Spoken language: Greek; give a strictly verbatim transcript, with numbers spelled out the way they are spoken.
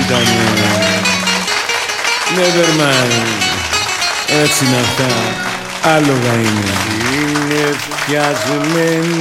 ήτανε. Never mind. Έτσι είναι αυτά. Άλογα είναι. Είναι φτιασμένοι